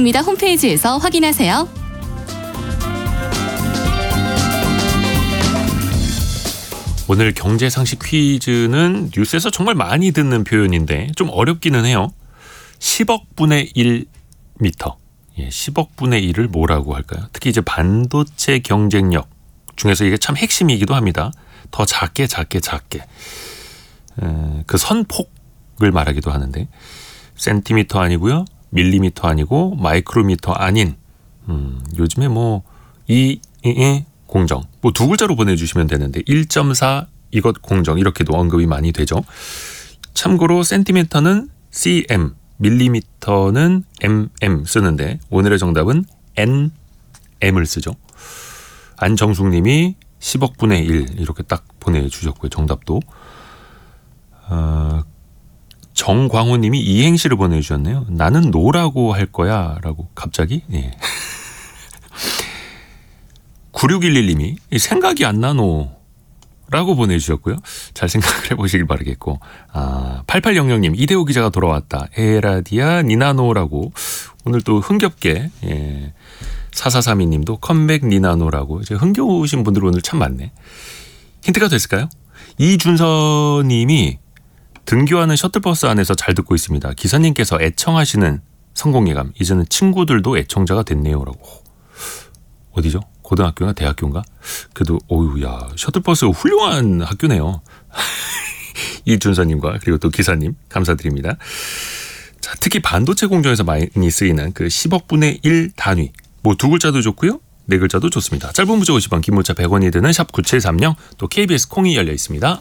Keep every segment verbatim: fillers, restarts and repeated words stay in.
기상입니다 홈페이지에서 확인하세요. 오늘 경제상식 퀴즈는 뉴스에서 정말 많이 듣는 표현인데 좀 어렵기는 해요. 십억분의 일 미터. 예, 십억분의 일을 뭐라고 할까요? 특히 이제 반도체 경쟁력 중에서 이게 참 핵심이기도 합니다. 더 작게 작게 작게. 에, 그 선폭을 말하기도 하는데 센티미터 아니고요. 밀리미터 아니고 마이크로미터 아닌 음, 요즘에 뭐 이, 이, 이 공정 뭐 두 글자로 보내주시면 되는데 일 점 사 이것 공정 이렇게도 언급이 많이 되죠. 참고로 센티미터는 씨엠, 밀리미터는 엠엠 쓰는데 오늘의 정답은 엔엠을 쓰죠. 안정숙님이 십억분의 일 이렇게 딱 보내주셨고요. 정답도. 어, 정광호님이 이행시를 보내주셨네요. 나는 노라고 할 거야 라고 갑자기. 예. 구육일일님이 생각이 안 나노 라고 보내주셨고요. 잘 생각을 해보시길 바라겠고. 아, 팔팔영영님 이대호 기자가 돌아왔다. 에라디아 니나노라고 오늘 또 흥겹게 예. 사사삼이님도 컴백 니나노라고 이제 흥겨우신 분들 오늘 참 많네. 힌트가 됐을까요? 이준서님이 등교하는 셔틀버스 안에서 잘 듣고 있습니다. 기사님께서 애청하시는 성공예감 이제는 친구들도 애청자가 됐네요라고. 어디죠? 고등학교나 대학교인가? 그래도 어우야 셔틀버스가 훌륭한 학교네요. 이준서님과 그리고 또 기사님 감사드립니다. 자, 특히 반도체 공정에서 많이 쓰이는 그 십억분의 일 단위 뭐 두 글자도 좋고요. 네 글자도 좋습니다. 짧은 문자 오십 원 긴 문자 백 원이 드는 샵 구칠삼공 또 케이비에스 콩이 열려 있습니다.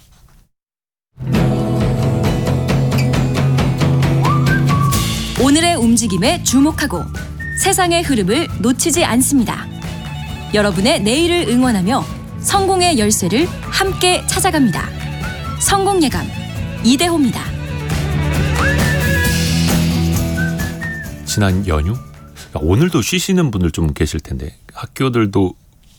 오늘의 움직임에 주목하고 세상의 흐름을 놓치지 않습니다. 여러분의 내일을 응원하며 성공의 열쇠를 함께 찾아갑니다. 성공예감 이대호입니다. 지난 연휴? 오늘도 쉬시는 분들 좀 계실 텐데 학교들도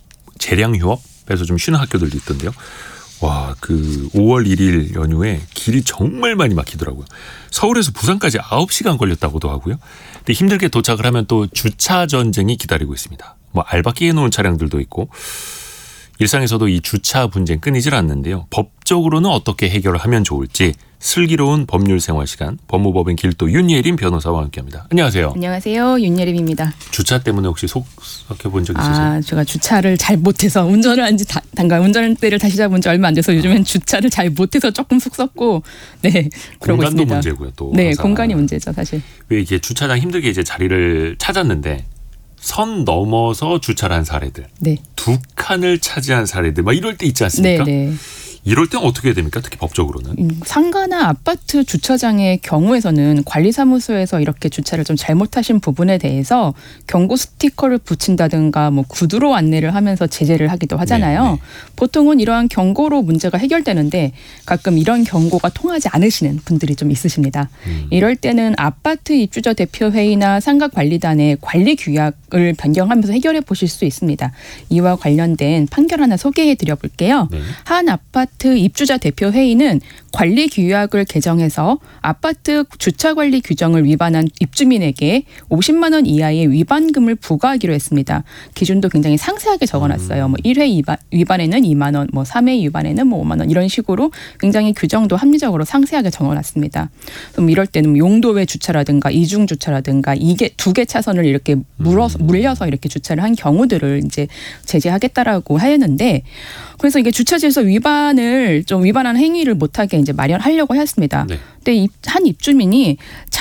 재량 휴업해서 좀 쉬는 학교들도 있던데요. 와, 그 오월 일일 연휴에 길이 정말 많이 막히더라고요. 서울에서 부산까지 아홉 시간 걸렸다고도 하고요. 근데 힘들게 도착을 하면 또 주차 전쟁이 기다리고 있습니다. 뭐 알바끼 해놓은 차량들도 있고 일상에서도 이 주차 분쟁 끊이질 않는데요. 법적으로는 어떻게 해결을 하면 좋을지 슬기로운 법률 생활 시간 법무법인 길도 윤예림 변호사와 함께합니다. 안녕하세요. 안녕하세요. 윤예림입니다. 주차 때문에 혹시 속삭여 본 적 있으세요? 아, 제가 주차를 잘 못해서 운전을 한지 단가 운전대를 다시 잡은 지 얼마 안 돼서 요즘엔 주차를 잘 못해서 조금 속 썩고 네 그러고 공간도 있습니다. 문제고요. 또 네, 항상. 공간이 문제죠, 사실. 왜 이게 주차장 힘들게 이제 자리를 찾았는데 선 넘어서 주차를 한 사례들, 네. 두 칸을 차지한 사례들, 막 이럴 때 있지 않습니까? 네, 네. 이럴 땐 어떻게 해야 됩니까? 특히 법적으로는. 음, 상가나 아파트 주차장의 경우에서는 관리사무소에서 이렇게 주차를 좀 잘못하신 부분에 대해서 경고 스티커를 붙인다든가 뭐 구두로 안내를 하면서 제재를 하기도 하잖아요. 네, 네. 보통은 이러한 경고로 문제가 해결되는데 가끔 이런 경고가 통하지 않으시는 분들이 좀 있으십니다. 음. 이럴 때는 아파트 입주자 대표회의나 상가관리단의 관리 규약을 변경하면서 해결해 보실 수 있습니다. 이와 관련된 판결 하나 소개해 드려 볼게요. 네. 한 아파트 아파트 입주자 대표회의는 관리 규약을 개정해서 아파트 주차관리 규정을 위반한 입주민에게 오십만 원 이하의 위반금을 부과하기로 했습니다. 기준도 굉장히 상세하게 적어놨어요. 뭐 일 회 위반, 위반에는 이만 원, 뭐 삼 회 위반에는 뭐 오만 원 이런 식으로 굉장히 규정도 합리적으로 상세하게 적어놨습니다. 그럼 이럴 때는 용도외 주차라든가 이중 주차라든가 이게 두 개 차선을 이렇게 물어서 물려서 이렇게 주차를 한 경우들을 이제 제재하겠다라고 하였는데 그래서 이게 주차질서 위반을 좀 위반하는 행위를 못하게 이제 마련하려고 했습니다. 네. 근데 한 입주민이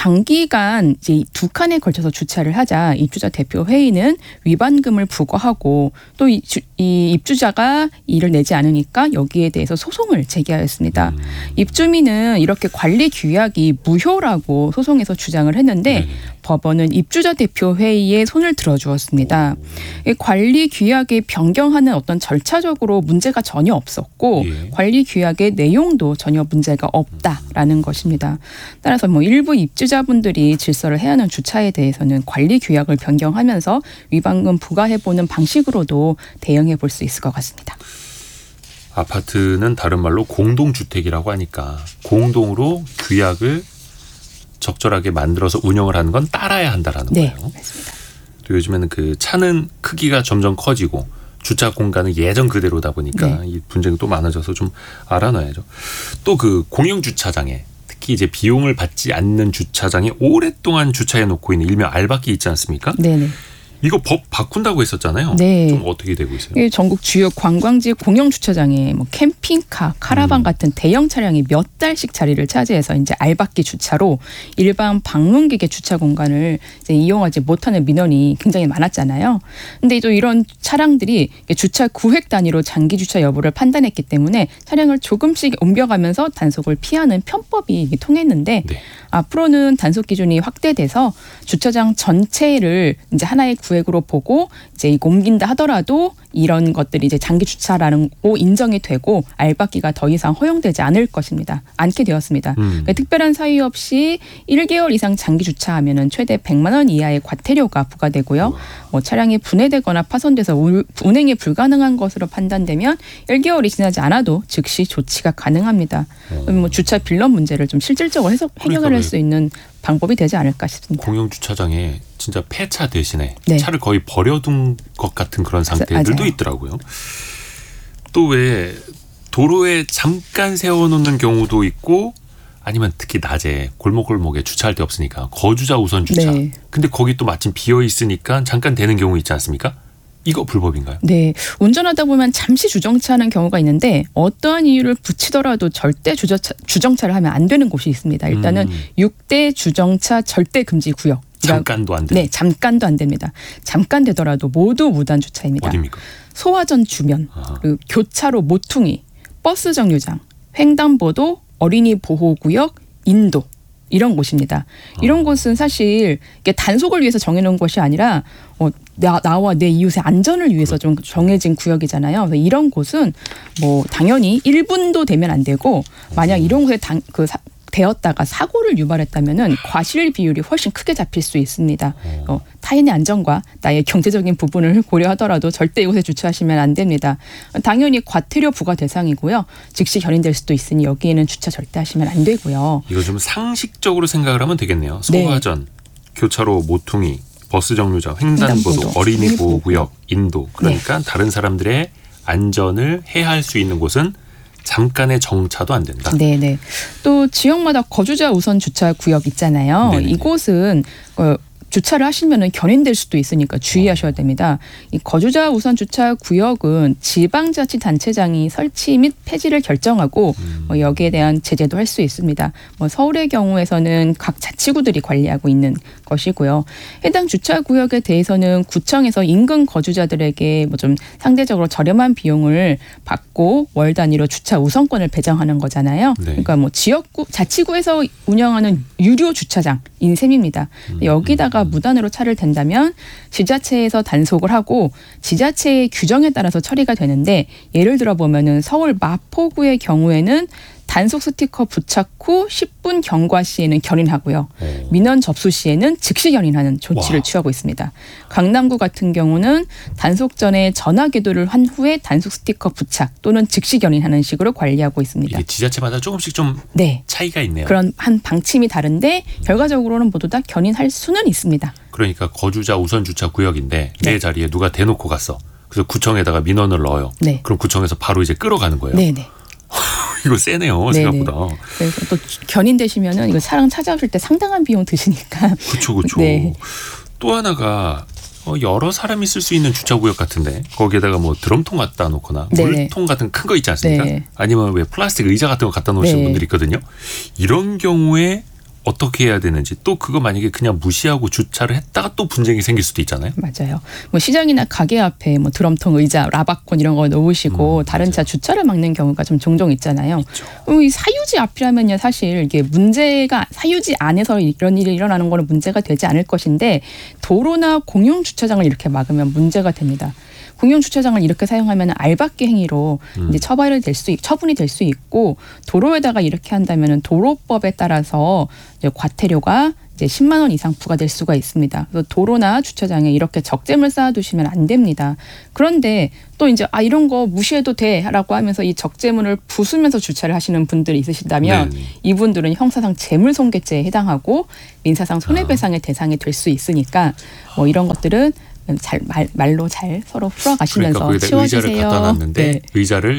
장기간 이제 두 칸에 걸쳐서 주차를 하자 입주자 대표 회의는 위반금을 부과하고 또 이 이 입주자가 이를 내지 않으니까 여기에 대해서 소송을 제기하였습니다. 음. 입주민은 이렇게 관리 규약이 무효라고 소송에서 주장을 했는데 네. 법원은 입주자 대표 회의에 손을 들어주었습니다. 이 관리 규약에 변경하는 어떤 절차적으로 문제가 전혀 없었고 예. 관리 규약의 내용도 전혀 문제가 없다라는 것입니다. 따라서 뭐 일부 입주자분들이 질서를 해야 하는 주차에 대해서는 관리 규약을 변경하면서 위반금 부과해보는 방식으로도 대응해 볼 수 있을 것 같습니다. 아파트는 다른 말로 공동주택이라고 하니까 공동으로 규약을 적절하게 만들어서 운영을 하는 건 따라야 한다라는 네, 거예요. 맞습니다. 또 요즘에는 그 차는 크기가 점점 커지고 주차 공간은 예전 그대로다 보니까 네. 이 분쟁이 또 많아져서 좀 알아놔야죠. 또 그 공영 주차장에 특히 이제 비용을 받지 않는 주차장에 오랫동안 주차해 놓고 있는 일명 알박기 있지 않습니까? 네네. 이거 법 바꾼다고 했었잖아요. 네. 좀 어떻게 되고 있어요? 이 전국 주요 관광지 공영 주차장에 뭐 캠핑카, 카라반 음. 같은 대형 차량이 몇 달씩 자리를 차지해서 이제 알박기 주차로 일반 방문객의 주차 공간을 이제 이용하지 못하는 민원이 굉장히 많았잖아요. 근데 또 이런 차량들이 주차 구획 단위로 장기 주차 여부를 판단했기 때문에 차량을 조금씩 옮겨가면서 단속을 피하는 편법이 통했는데 네. 앞으로는 단속 기준이 확대돼서 주차장 전체를 이제 하나의 구획으로 보고 이제 이거 옮긴다 하더라도 이런 것들이 이제 장기 주차라는 거 인정이 되고 알박기가 더 이상 허용되지 않을 것입니다. 않게 되었습니다. 음. 그러니까 특별한 사유 없이 일 개월 이상 장기 주차하면은 최대 백만 원 이하의 과태료가 부과되고요. 뭐 차량이 분해되거나 파손돼서 우- 운행이 불가능한 것으로 판단되면 일 개월이 지나지 않아도 즉시 조치가 가능합니다. 그럼 뭐 주차 빌런 문제를 좀 실질적으로 해석, 해결할 그러니까 수 있는 방법이 되지 않을까 싶습니다. 공영 주차장에 진짜 폐차 대신에 네. 차를 거의 버려둔 것 같은 그런 상태들도 맞아요. 있더라고요. 또 왜 도로에 잠깐 세워놓는 경우도 있고 아니면 특히 낮에 골목골목에 주차할 데 없으니까 거주자 우선 주차. 네. 근데 거기 또 마침 비어 있으니까 잠깐 되는 경우 있지 않습니까? 이거 불법인가요? 네, 운전하다 보면 잠시 주정차하는 경우가 있는데 어떠한 이유를 붙이더라도 절대 주저차, 주정차를 하면 안 되는 곳이 있습니다. 일단은 음. 육 대 주정차 절대 금지 구역. 잠깐도 안 되는. 네, 잠깐도 안 됩니다. 잠깐 되더라도 모두 무단 주차입니다. 어디입니까? 소화전 주변, 아하. 그리고 교차로 모퉁이, 버스 정류장, 횡단보도, 어린이 보호구역, 인도 이런 곳입니다. 이런 어. 곳은 사실 이게 단속을 위해서 정해놓은 것이 아니라 어, 나, 나와 내 이웃의 안전을 위해서 좀 그렇죠. 정해진 구역이잖아요. 그래서 이런 곳은 뭐 당연히 일 분도 되면 안 되고 만약 이런 곳에 당, 그 사, 되었다가 사고를 유발했다면은 과실 비율이 훨씬 크게 잡힐 수 있습니다. 어, 타인의 안전과 나의 경제적인 부분을 고려하더라도 절대 이곳에 주차하시면 안 됩니다. 당연히 과태료 부과 대상이고요. 즉시 견인될 수도 있으니 여기에는 주차 절대 하시면 안 되고요. 이거 좀 상식적으로 생각을 하면 되겠네요. 네. 소화전, 교차로 모퉁이, 버스 정류장, 횡단보도, 횡단보도, 어린이 어린이 보호구역, 인도. 그러니까 다른 사람들의 안전을 해할 수 있는 곳은 잠깐의 정차도 안 된다. 네네. 또 지역마다 거주자 우선 주차 구역 있잖아요. 네네네. 이곳은 어, 주차를 하시면은 견인될 수도 있으니까 주의하셔야 됩니다. 이 거주자 우선 주차 구역은 지방자치단체장이 설치 및 폐지를 결정하고 음. 뭐 여기에 대한 제재도 할 수 있습니다. 뭐 서울의 경우에서는 각 자치구들이 관리하고 있는 것이고요. 해당 주차 구역에 대해서는 구청에서 인근 거주자들에게 뭐 좀 상대적으로 저렴한 비용을 받고 월 단위로 주차 우선권을 배정하는 거잖아요. 네. 그러니까 뭐 지역구 자치구에서 운영하는 유료 주차장인 셈입니다. 음. 여기다가 무단으로 차를 댄다면 지자체에서 단속을 하고 지자체의 규정에 따라서 처리가 되는데 예를 들어 보면은 서울 마포구의 경우에는 단속 스티커 부착 후 십 분 경과 시에는 견인하고요. 오. 민원 접수 시에는 즉시 견인하는 조치를 와. 취하고 있습니다. 강남구 같은 경우는 단속 전에 전화 기도를 한 후에 단속 스티커 부착 또는 즉시 견인하는 식으로 관리하고 있습니다. 이게 지자체마다 조금씩 좀 네. 차이가 있네요. 그런 한 방침이 다른데 결과적으로는 모두 다 견인할 수는 있습니다. 그러니까 거주자 우선 주차 구역인데 네. 내 자리에 누가 대놓고 갔어. 그래서 구청에다가 민원을 넣어요. 네. 그럼 구청에서 바로 이제 끌어가는 거예요. 네네. 이거 세네요. 네네. 생각보다. 그래서 또 견인되시면은 이거 차량 찾아오실 때 상당한 비용 드시니까. 그렇죠. 그렇죠. 네. 또 하나가 어, 여러 사람이 쓸 수 있는 주차구역 같은데 거기에다가 뭐 드럼통 갖다 놓거나 네네. 물통 같은 큰 거 있지 않습니까? 네. 아니면 왜 플라스틱 의자 같은 거 갖다 놓으시는 네. 분들이 있거든요. 이런 경우에 어떻게 해야 되는지 또 그거 만약에 그냥 무시하고 주차를 했다가 또 분쟁이 생길 수도 있잖아요. 맞아요. 뭐 시장이나 가게 앞에 뭐 드럼통, 의자, 라바콘 이런 거 놓으시고 음, 다른 맞아요. 차 주차를 막는 경우가 좀 종종 있잖아요. 있죠. 어, 이 사유지 앞이라면요 사실 이게 문제가 사유지 안에서 이런 일이 일어나는 거는 문제가 되지 않을 것인데 도로나 공용 주차장을 이렇게 막으면 문제가 됩니다. 공용 주차장을 이렇게 사용하면 알박기 행위로 음. 이제 처벌이 될 수, 처분이 될 수 있고 도로에다가 이렇게 한다면은 도로법에 따라서 이제 과태료가 이제 십만 원 이상 부과될 수가 있습니다. 그래서 도로나 주차장에 이렇게 적재물 쌓아두시면 안 됩니다. 그런데 또 이제 아 이런 거 무시해도 돼라고 하면서 이 적재물을 부수면서 주차를 하시는 분들이 있으시다면 네네. 이분들은 형사상 재물손괴죄에 해당하고 민사상 손해배상의 대상이 될 수 있으니까 뭐 이런 것들은 잘 말, 말로 잘 서로 풀어가시면서 그러니까 거기다 치워주세요. 의자를 갖다 놨는데 네, 의자를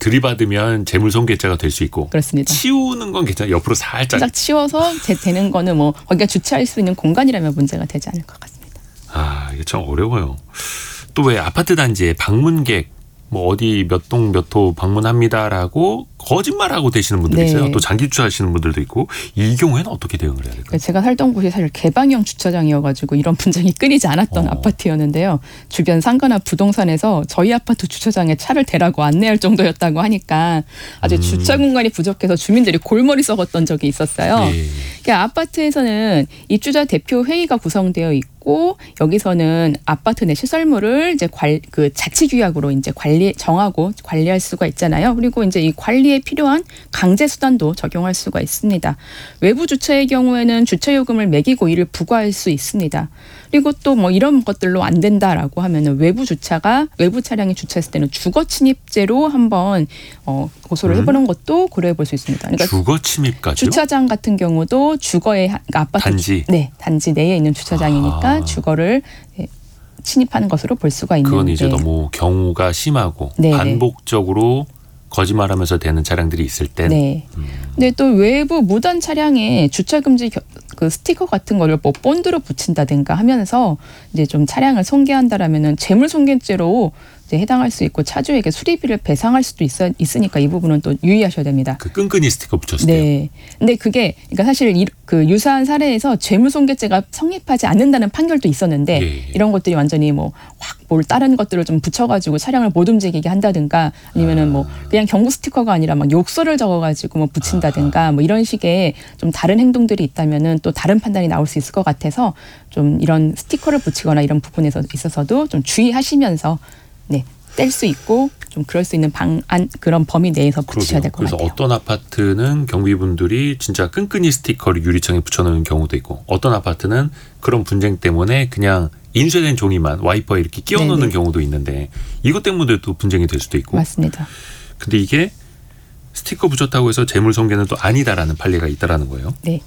들이받으면 재물손괴죄가 될 수 있고 그렇습니다. 치우는 건 괜찮아. 옆으로 살짝. 살짝 치워서 되, 되는 거는 뭐 거기가 주차할 수 있는 공간이라면 문제가 되지 않을 것 같습니다. 아 이게 참 어려워요. 또 왜 아파트 단지에 방문객 뭐 어디 몇 동 몇 호 방문합니다라고 거짓말하고 되시는 분들이 네. 있어요. 또 장기 주차하시는 분들도 있고 이 경우에는 어떻게 대응을 해야 될까요? 제가 살던 곳이 사실 개방형 주차장이어가지고 이런 분쟁이 끊이지 않았던 어. 아파트였는데요. 주변 상가나 부동산에서 저희 아파트 주차장에 차를 대라고 안내할 정도였다고 하니까 아주 음. 주차 공간이 부족해서 주민들이 골머리 썩었던 적이 있었어요. 예. 그러니까 아파트에서는 입주자 대표 회의가 구성되어 있고 여기서는 아파트 내 시설물을 이제 관, 그 자치 규약으로 이제 관리 정하고 관리할 수가 있잖아요. 그리고 이제 이 관리에 필요한 강제 수단도 적용할 수가 있습니다. 외부 주차의 경우에는 주차 요금을 매기고 이를 부과할 수 있습니다. 그리고 또 뭐 이런 것들로 안 된다라고 하면은 외부 주차가 외부 차량이 주차했을 때는 주거 침입죄로 한번 어, 고소를 음? 해보는 것도 고려해 볼 수 있습니다. 그러니까 주거 침입까지요? 주차장 같은 경우도 주거의 하- 그러니까 아파트 단지? 주, 네 단지 내에 있는 주차장이니까 아. 주거를 네, 침입하는 것으로 볼 수가 있는데 그건 이제 너무 경우가 심하고 네, 네. 반복적으로 거짓말하면서 되는 차량들이 있을 땐 네. 음. 근데 또 외부 무단 차량에 주차 금지 겨- 그 스티커 같은 거를 뭐 본드로 붙인다든가 하면서 이제 좀 차량을 손괴한다라면은 재물손괴죄로 이제 해당할 수 있고 차주에게 수리비를 배상할 수도 있어, 있으니까 이 부분은 또 유의하셔야 됩니다. 그 끈끈이 스티커 붙였을 때요. 네. 근데 그게 그러니까 사실 이, 그 유사한 사례에서 재물손괴죄가 성립하지 않는다는 판결도 있었는데 예. 이런 것들이 완전히 뭐 확 뭘 다른 것들을 좀 붙여가지고 차량을 못 움직이게 한다든가 아니면은 뭐 그냥 경고 스티커가 아니라 막 욕설을 적어가지고 뭐 붙인다든가 뭐 이런 식의 좀 다른 행동들이 있다면은 또 다른 판단이 나올 수 있을 것 같아서 좀 이런 스티커를 붙이거나 이런 부분에서 있어서도 좀 주의하시면서 네, 뗄 수 있고 좀 그럴 수 있는 방안 그런 범위 내에서 붙이셔야 될 것 그래서 같아요. 어떤 아파트는 경비분들이 진짜 끈끈이 스티커를 유리창에 붙여놓는 경우도 있고 어떤 아파트는 그런 분쟁 때문에 그냥 인쇄된 종이만 와이퍼에 이렇게 끼워놓는 네네. 경우도 있는데 이것 때문에 또 분쟁이 될 수도 있고 맞습니다. 근데 이게 스티커 붙였다고 해서 재물손괴는 또 아니다라는 판례가 있다라는 거예요. 네.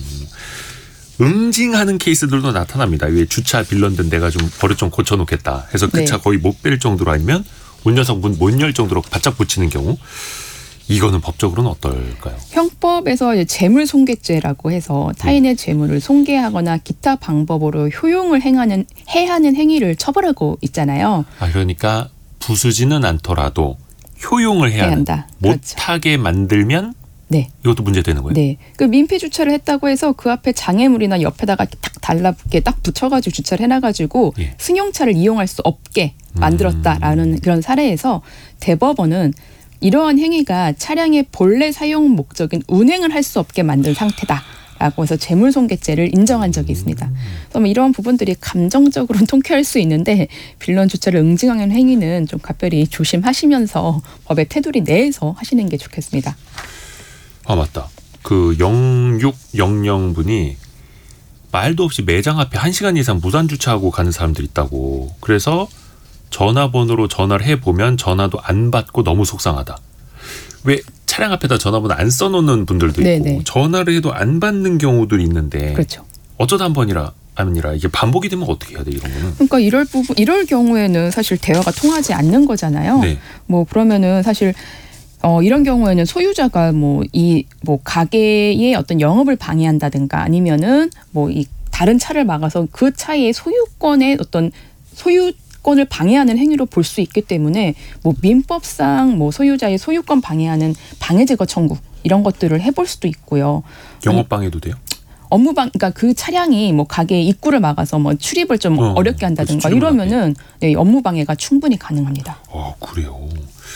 응징하는 케이스들도 나타납니다. 왜 주차 빌런든 내가 좀 버릇 좀 고쳐놓겠다 해서 그 네. 차 거의 못 뺄 정도로 아니면 운전석 문 못 열 정도로 바짝 붙이는 경우 이거는 법적으로는 어떨까요? 형법에서 이제 재물손괴죄라고 해서 타인의 재물을 손괴하거나 기타 방법으로 효용을 행하는 해하는 행위를 처벌하고 있잖아요. 아 그러니까 부수지는 않더라도 효용을 해야 해야 한다. 한다. 그렇죠. 못하게 만들면 네. 이것도 문제되는 거예요. 네. 그 민폐 주차를 했다고 해서 그 앞에 장애물이나 옆에다가 딱 달라붙게 딱 붙여가지고 주차를 해놔가지고 예. 승용차를 이용할 수 없게 만들었다라는 음. 그런 사례에서 대법원은 이러한 행위가 차량의 본래 사용 목적인 운행을 할 수 없게 만든 상태다라고 해서 재물손괴죄를 인정한 적이 있습니다. 그래서 뭐 이러한 부분들이 감정적으로는 통쾌할 수 있는데 빌런 주차를 응징하는 행위는 좀 각별히 조심하시면서 법의 테두리 내에서 하시는 게 좋겠습니다. 아 맞다. 그 영육영영 분이 말도 없이 매장 앞에 한 시간 이상 무단 주차하고 가는 사람들 있다고. 그래서 전화번호로 전화를 해보면 전화도 안 받고 너무 속상하다. 왜 차량 앞에다 전화번호 안 써놓는 분들도 있고 네네. 전화를 해도 안 받는 경우들이 있는데 그렇죠. 어쩌다 한 번이라 아니라 이게 반복이 되면 어떻게 해야 돼 이런 거는? 그러니까 이럴 부분 이럴 경우에는 사실 대화가 통하지 않는 거잖아요. 네. 뭐 그러면은 사실 어 이런 경우에는 소유자가 뭐 이 뭐 가게의 어떤 영업을 방해한다든가 아니면은 뭐 이 다른 차를 막아서 그 차의 소유권의 어떤 소유권을 방해하는 행위로 볼 수 있기 때문에 뭐 민법상 뭐 소유자의 소유권 방해하는 방해제거 청구 이런 것들을 해볼 수도 있고요. 영업 방해도 돼요? 업무방, 그러니까 그 차량이 뭐 가게 입구를 막아서 뭐 출입을 좀 어, 어, 렵게 한다든가 그렇죠. 출입을 이러면은 네, 업무 방해가 충분히 가능합니다. 아 그래요.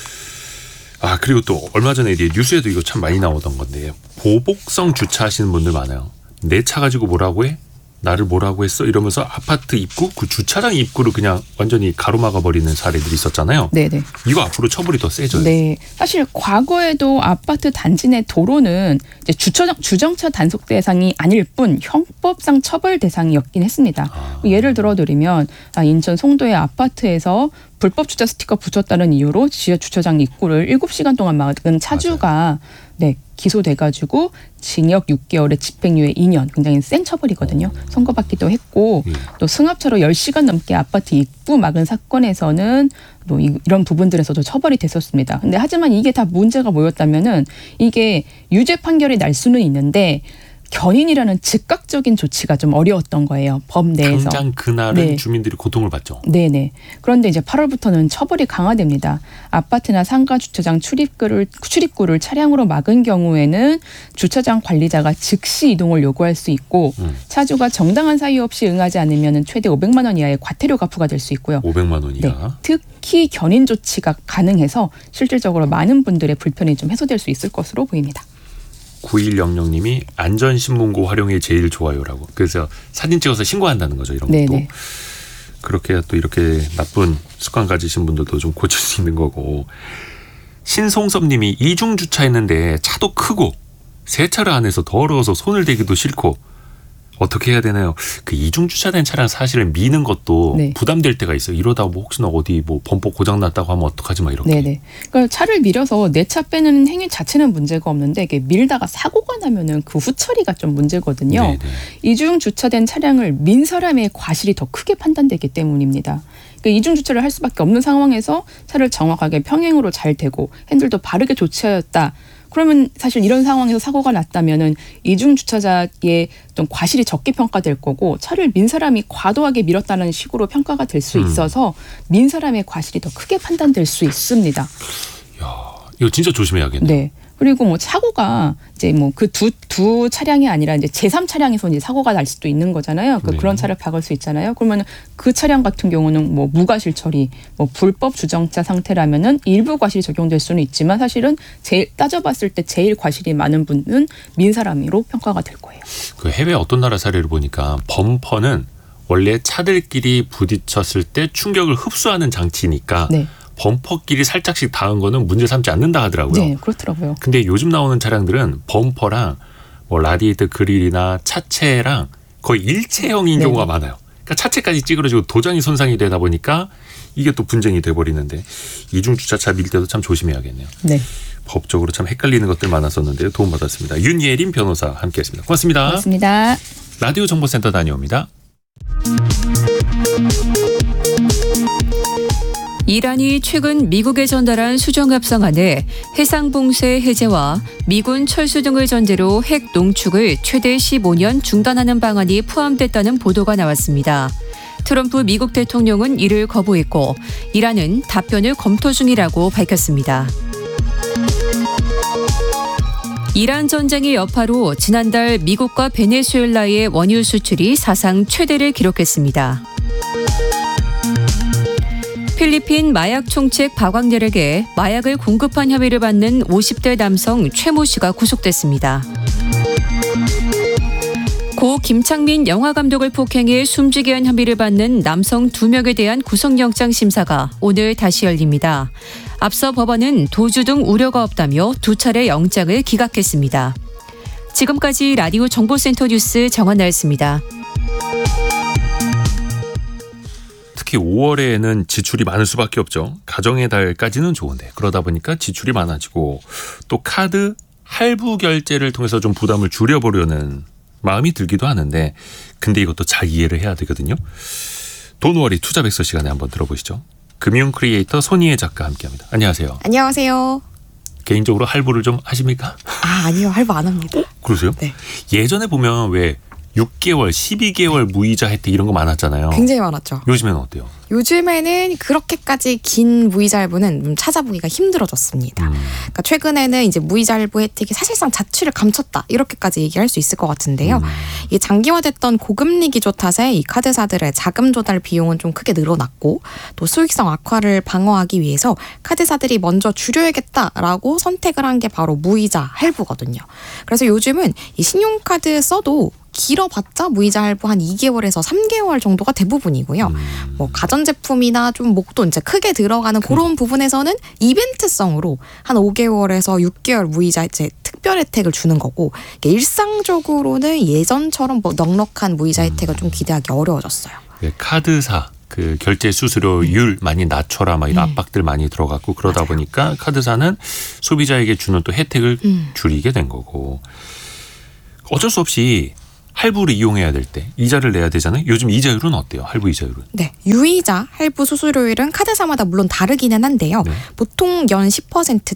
아 그리고 또 얼마 전에 이제 뉴스에도 이거 참 많이 나오던 건데 보복성 주차하시는 분들 많아요. 내 차 가지고 뭐라고 해? 나를 뭐라고 했어? 이러면서 아파트 입구, 그 주차장 입구를 그냥 완전히 가로막아 버리는 사례들이 있었잖아요. 네네. 이거 앞으로 처벌이 더 세져요. 네. 사실 과거에도 아파트 단지 내 도로는 이제 주차장, 주정차 단속 대상이 아닐 뿐 형법상 처벌 대상이었긴 했습니다. 아. 예를 들어드리면 인천 송도의 아파트에서 불법 주차 스티커 붙였다는 이유로 지하 주차장 입구를 일곱 시간 동안 막은 차주가 네, 기소돼가지고 징역 육 개월에 집행유예 이 년, 굉장히 센 처벌이거든요. 선고받기도 했고 예. 또 승합차로 열 시간 넘게 아파트 입구 막은 사건에서는 또 이런 부분들에서도 처벌이 됐었습니다. 근데 하지만 이게 다 문제가 뭐였다면은 이게 유죄 판결이 날 수는 있는데 견인이라는 즉각적인 조치가 좀 어려웠던 거예요. 법 내에서. 당장 그날은 네. 주민들이 고통을 받죠. 네네. 그런데 이제 팔월부터는 처벌이 강화됩니다. 아파트나 상가 주차장 출입구를 출입구를 차량으로 막은 경우에는 주차장 관리자가 즉시 이동을 요구할 수 있고 음. 차주가 정당한 사유 없이 응하지 않으면 최대 오백만 원 이하의 과태료가 부과될 수 있고요. 오백만 원 네. 이하. 특히 견인 조치가 가능해서 실질적으로 많은 분들의 불편이 좀 해소될 수 있을 것으로 보입니다. 구일영영님이 안전신문고 활용이 제일 좋아요라고. 그래서 사진 찍어서 신고한다는 거죠. 이런 것도. 네네. 그렇게 또 이렇게 나쁜 습관 가지신 분들도 좀 고칠 수 있는 거고. 신송섭님이 이중 주차했는데 차도 크고 세차를 안 해서 더러워서 손을 대기도 싫고 어떻게 해야 되나요? 그 이중 주차된 차량 사실은 미는 것도 네. 부담될 때가 있어요. 이러다 뭐 혹시나 어디 뭐 범퍼 고장 났다고 하면 어떡하지 막 이렇게. 네네. 그러니까 차를 밀어서 내 차 빼는 행위 자체는 문제가 없는데 이게 밀다가 사고가 나면은 그 후처리가 좀 문제거든요. 네네. 이중 주차된 차량을 민 사람의 과실이 더 크게 판단되기 때문입니다. 그러니까 이중 주차를 할 수밖에 없는 상황에서 차를 정확하게 평행으로 잘 대고 핸들도 바르게 조치하였다. 그러면 사실 이런 상황에서 사고가 났다면은 이중 주차자의 좀 과실이 적게 평가될 거고 차를 민 사람이 과도하게 밀었다는 식으로 평가가 될 수 있어서 민 사람의 과실이 더 크게 판단될 수 있습니다. 야, 이거 진짜 조심해야겠네요. 네. 그리고 뭐 사고가 이제 뭐 그 두 두 차량이 아니라 이제 제삼 차량에서 이제 사고가 날 수도 있는 거잖아요. 그 네. 그런 차를 박을 수 있잖아요. 그러면 그 차량 같은 경우는 뭐 무과실 처리, 뭐 불법 주정차 상태라면은 일부 과실이 적용될 수는 있지만 사실은 제일 따져봤을 때 제일 과실이 많은 분은 민 사람으로 평가가 될 거예요. 그 해외 어떤 나라 사례를 보니까 범퍼는 원래 차들끼리 부딪혔을 때 충격을 흡수하는 장치니까 네. 범퍼끼리 살짝씩 닿은 거는 문제 삼지 않는다 하더라고요. 네, 그렇더라고요. 근데 요즘 나오는 차량들은 범퍼랑 뭐 라디에이터 그릴이나 차체랑 거의 일체형인 네. 경우가 많아요. 그러니까 차체까지 찌그러지고 도장이 손상이 되다 보니까 이게 또 분쟁이 돼버리는데 이중 주차차 밀 때도 참 조심해야겠네요. 네. 법적으로 참 헷갈리는 것들 많았었는데요. 도움받았습니다. 윤예린 변호사 함께했습니다. 고맙습니다. 고맙습니다. 라디오 정보센터 다녀옵니다. 이란이 최근 미국에 전달한 수정합성안에 해상봉쇄 해제와 미군 철수 등을 전제로 핵 농축을 최대 십오 년 중단하는 방안이 포함됐다는 보도가 나왔습니다. 트럼프 미국 대통령은 이를 거부했고 이란은 답변을 검토 중이라고 밝혔습니다. 이란 전쟁의 여파로 지난달 미국과 베네수엘라의 원유 수출이 사상 최대를 기록했습니다. 필리핀 마약 총책 박광렬에게 마약을 공급한 혐의를 받는 오십 대 남성 최모 씨가 구속됐습니다. 고 김창민 영화감독을 폭행해 숨지게 한 혐의를 받는 남성 두 명에 대한 구속영장 심사가 오늘 다시 열립니다. 앞서 법원은 도주 등 우려가 없다며 두 차례 영장을 기각했습니다. 지금까지 라디오 정보센터 뉴스 정한나였습니다. 특히 오월에는 지출이 많을 수밖에 없죠. 가정의 달까지는 좋은데 그러다 보니까 지출이 많아지고 또 카드 할부 결제를 통해서 좀 부담을 줄여보려는 마음이 들기도 하는데 근데 이것도 잘 이해를 해야 되거든요. 돈워리 투자백서 시간에 한번 들어보시죠. 금융 크리에이터 손희애 작가 함께합니다. 안녕하세요. 안녕하세요. 개인적으로 할부를 좀 하십니까? 아, 아니요. 할부 안 합니다. 그러세요? 네. 예전에 보면 왜 육 개월, 십이 개월 무이자 혜택 이런 거 많았잖아요. 굉장히 많았죠. 요즘에는 어때요? 요즘에는 그렇게까지 긴 무이자 할부는 좀 찾아보기가 힘들어졌습니다. 음. 그러니까 최근에는 이제 무이자 할부 혜택이 사실상 자취를 감췄다 이렇게까지 얘기할 수 있을 것 같은데요. 음. 이게 장기화됐던 고금리 기조 탓에 이 카드사들의 자금 조달 비용은 좀 크게 늘어났고 또 수익성 악화를 방어하기 위해서 카드사들이 먼저 줄여야겠다라고 선택을 한 게 바로 무이자 할부거든요. 그래서 요즘은 이 신용카드 써도 길어봤자 무이자 할부 한 이 개월에서 삼 개월 정도가 대부분이고요. 음. 뭐 가전제품이나 좀 목돈 이제 크게 들어가는 그런 부분에서는 이벤트성으로 한 오 개월에서 육 개월 무이자 이제 특별 혜택을 주는 거고, 일상적으로는 예전처럼 뭐 넉넉한 무이자 혜택을 좀 기대하기 어려워졌어요. 네, 카드사 그 결제 수수료율 많이 낮춰라 막 이런 음. 압박들 많이 들어갔고 그러다 맞아요. 보니까 카드사는 소비자에게 주는 또 혜택을 음. 줄이게 된 거고, 어쩔 수 없이 할부를 이용해야 될 때 이자를 내야 되잖아요. 요즘 이자율은 어때요? 할부 이자율은? 네, 유이자 할부 수수료율은 카드사마다 물론 다르기는 한데요. 네. 보통 연 십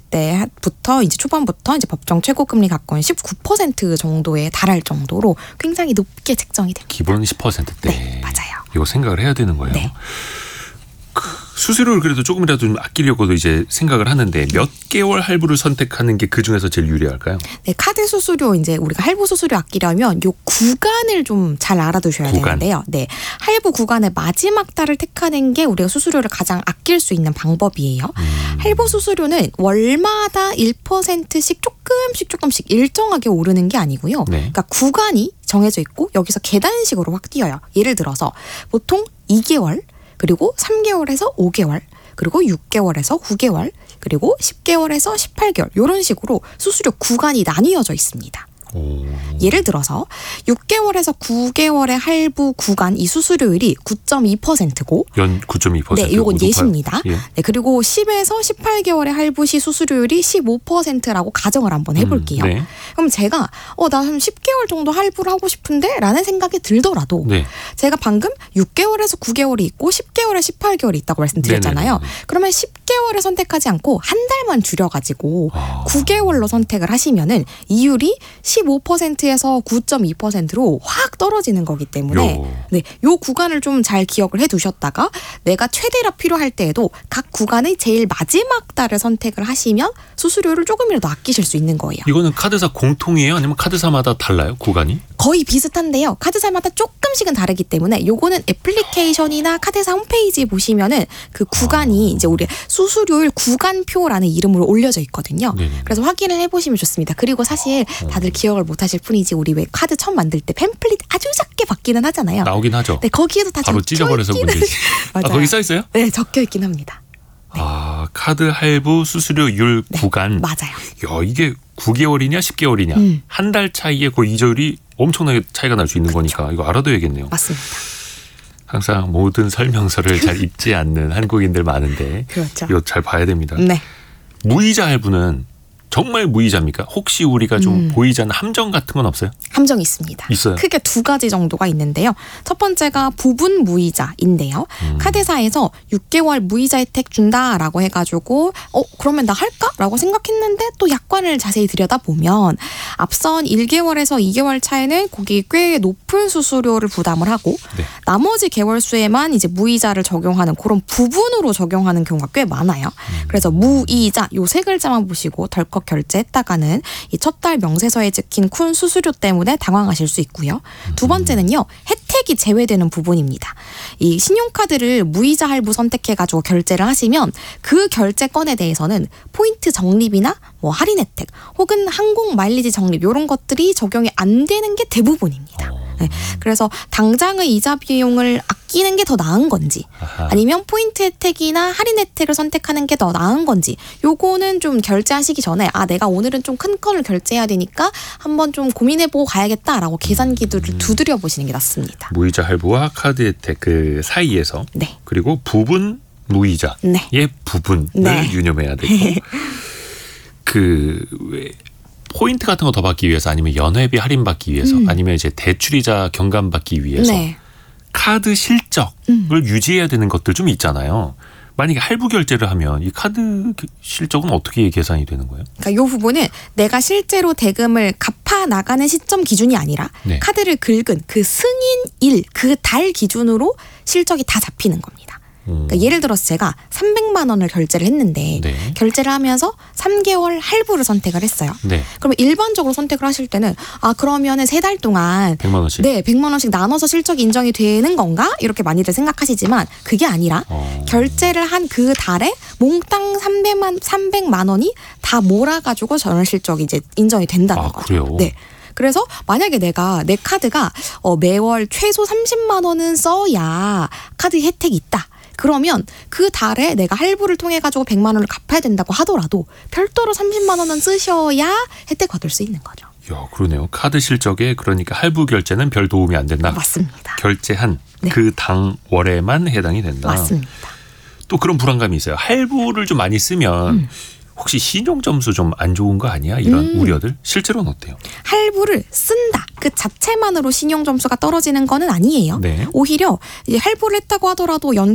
퍼센트대부터 이제 초반부터 이제 법정 최고금리 갖고는 십구 퍼센트 정도에 달할 정도로 굉장히 높게 책정이 됩니다. 기본 십 퍼센트대. 네, 맞아요. 이거 생각을 해야 되는 거예요. 네. 그 수수료를 그래도 조금이라도 좀 아끼려고도 이제 생각을 하는데 몇 개월 할부를 선택하는 게 그 중에서 제일 유리할까요? 네, 카드 수수료 이제 우리가 할부 수수료 아끼려면 요 구간을 좀 잘 알아두셔야 구간. 되는데요. 네, 할부 구간의 마지막 달을 택하는 게 우리가 수수료를 가장 아낄 수 있는 방법이에요. 음. 할부 수수료는 월마다 일 퍼센트씩 조금씩 조금씩 일정하게 오르는 게 아니고요. 네. 그러니까 구간이 정해져 있고 여기서 계단식으로 확 뛰어요. 예를 들어서 보통 이 개월, 그리고 삼 개월에서 오 개월, 그리고 육 개월에서 구 개월, 그리고 십 개월에서 십팔 개월 이런 식으로 수수료 구간이 나뉘어져 있습니다. 오. 예를 들어서 육 개월에서 구 개월의 할부 구간 이 수수료율이 구 점 이 퍼센트고 연 구 점 이 퍼센트. 네, 이건 예시입니다. 예. 네, 그리고 십에서 십팔 개월의 할부 시 수수료율이 십오 퍼센트라고 가정을 한번 해볼게요. 음, 네. 그럼 제가 어, 나 한 십 개월 정도 할부를 하고 싶은데 라는 생각이 들더라도 네. 제가 방금 육 개월에서 구 개월이 있고 십 개월에 십팔 개월이 있다고 말씀드렸잖아요. 네네네. 그러면 십 개월을 선택하지 않고 한 달만 줄여가지고 아. 구 개월로 선택을 하시면은 이율이 십오 퍼센트에서 구 점 이 퍼센트로 확 떨어지는 거기 때문에 요. 네, 요 구간을 좀 잘 기억을 해두셨다가 내가 최대라 필요할 때에도 각 구간의 제일 마지막 달을 선택을 하시면 수수료를 조금이라도 아끼실 수 있는 거예요. 이거는 카드사 공통이에요? 아니면 카드사마다 달라요? 구간이? 거의 비슷한데요. 카드사마다 조금씩은 다르기 때문에 요거는 애플리케이션이나 카드사 홈페이지에 보시면은 그 구간이 이제 우리 수수료율 구간표라는 이름으로 올려져 있거든요. 네네. 그래서 확인을 해보시면 좋습니다. 그리고 사실 다들 기억을 못하실 뿐이지 우리 왜 카드 처음 만들 때 팸플릿 아주 작게 받기는 하잖아요. 나오긴 하죠. 네, 거기에도 다 바로 적혀 찢어버려서 있기는- 문제지. 아, 맞아요. 거기 써 있어요? 네, 적혀 있긴 합니다. 아, 카드 할부 수수료율 네, 구간. 맞아요. 야, 이게 구 개월이냐 십 개월이냐. 음. 한 달 차이에 그 이자율이 엄청나게 차이가 날 수 있는 거니까 이거 알아둬야겠네요. 맞습니다. 항상 모든 설명서를 잘 읽지 않는 한국인들 많은데 그렇죠. 이거 잘 봐야 됩니다. 네. 무이자 할부는 정말 무이자입니까? 혹시 우리가 좀 음. 보이지 않는 함정 같은 건 없어요? 함정이 있습니다. 있어요? 크게 두 가지 정도가 있는데요. 첫 번째가 부분 무이자인데요. 음. 카드사에서 육 개월 무이자 혜택 준다라고 해가지고 어 그러면 나 할까? 라고 생각했는데 또 약관을 자세히 들여다보면 앞선 일 개월에서 이 개월 차에는 거기 꽤 높은 수수료를 부담을 하고 네. 나머지 개월수에만 이제 무이자를 적용하는 그런 부분으로 적용하는 경우가 꽤 많아요. 그래서 무이자 요 세 글자만 보시고 덜컥 결제했다가는 이 첫 달 명세서에 적힌 큰 수수료 때문에 당황하실 수 있고요. 두 번째는요. 혜택이 제외되는 부분입니다. 이 신용카드를 무이자 할부 선택해가지고 결제를 하시면 그 결제건에 대해서는 포인트 적립이나 뭐 할인 혜택 혹은 항공 마일리지 적립 이런 것들이 적용이 안 되는 게 대부분입니다. 네, 그래서 당장의 이자 비용을 아끼는 게 더 나은 건지 아하. 아니면 포인트 혜택이나 할인 혜택을 선택하는 게 더 나은 건지 요거는 좀 결제하시기 전에 아 내가 오늘은 좀 큰 건을 결제해야 되니까 한번 좀 고민해보고 가야겠다라고 계산기들을 두드려 보시는 게 낫습니다. 무이자 할부와 카드 혜택 그 사이에서 네. 그리고 부분 무이자의 네. 부분을 네. 유념해야 되고 그 왜 포인트 같은 거 더 받기 위해서 아니면 연회비 할인 받기 위해서 음. 아니면 이제 대출이자 경감 받기 위해서 네. 카드 실적을 음. 유지해야 되는 것들 좀 있잖아요. 만약에 할부 결제를 하면 이 카드 실적은 어떻게 계산이 되는 거예요? 그러니까 요 부분은 내가 실제로 대금을 갚아 나가는 시점 기준이 아니라 네. 카드를 긁은 그 승인일 그 달 기준으로 실적이 다 잡히는 겁니다. 음. 그러니까 예를 들어서 제가 삼백만 원을 결제를 했는데 네. 결제를 하면서 삼 개월 할부를 선택을 했어요. 네. 그러면 일반적으로 선택을 하실 때는 아 그러면은 세 달 동안 백만 원씩. 네 백만 원씩 나눠서 실적 인정이 되는 건가? 이렇게 많이들 생각하시지만 그게 아니라 어. 결제를 한 그 달에 몽땅 삼백만 삼백만 원이 다 몰아가지고 전월 실적이 이제 인정이 된다는 아, 거죠. 그래요? 네. 그래서 만약에 내가 내 카드가 어, 매월 최소 삼십만 원은 써야 카드 혜택이 있다. 그러면 그 달에 내가 할부를 통해 가지고 백만 원을 갚아야 된다고 하더라도 별도로 삼십만 원은 쓰셔야 혜택 받을 수 있는 거죠. 야, 그러네요. 카드 실적에 그러니까 할부 결제는 별 도움이 안 된다. 맞습니다. 결제한 네. 그 당월에만 해당이 된다. 맞습니다. 또 그런 불안감이 있어요. 할부를 좀 많이 쓰면 음. 혹시 신용 점수 좀 안 좋은 거 아니야? 이런 음. 우려들 실제로는 어때요? 할부를 쓴다. 그 자체만으로 신용 점수가 떨어지는 거는 아니에요. 네. 오히려 이제 할부를 했다고 하더라도 연